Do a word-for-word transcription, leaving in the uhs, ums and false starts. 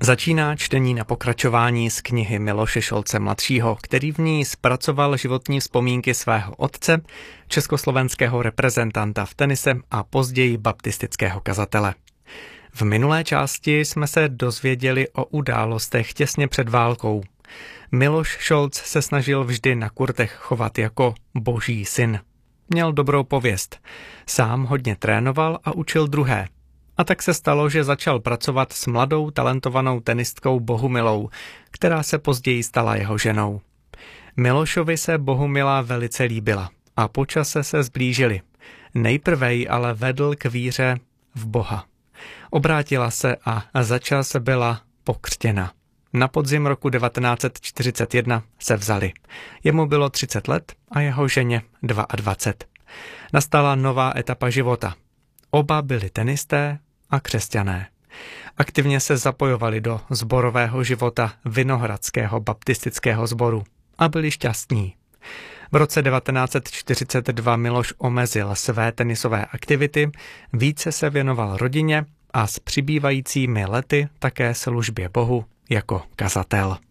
Začíná čtení na pokračování z knihy Miloše Šolce mladšího, který v ní zpracoval životní vzpomínky svého otce, československého reprezentanta v tenise a později baptistického kazatele. V minulé části jsme se dozvěděli o událostech těsně před válkou. Miloš Šolc se snažil vždy na kurtech chovat jako boží syn. Měl dobrou pověst. Sám hodně trénoval a učil druhé. A tak se stalo, že začal pracovat s mladou talentovanou tenistkou Bohumilou, která se později stala jeho ženou. Milošovi se Bohumila velice líbila a po čase se zblížili. Nejprve ji ale vedl k víře v Boha. Obrátila se a začas byla pokřtěna. Na podzim roku devatenáct set čtyřicet jedna se vzali. Jemu bylo třicet let a jeho ženě dvacet dva. Nastala nová etapa života. Oba byli tenisté a křesťané. Aktivně se zapojovali do sborového života Vinohradského baptistického sboru a byli šťastní. V roce devatenáct set čtyřicet dva Miloš omezil své tenisové aktivity, více se věnoval rodině a s přibývajícími lety také službě Bohu jako kazatel.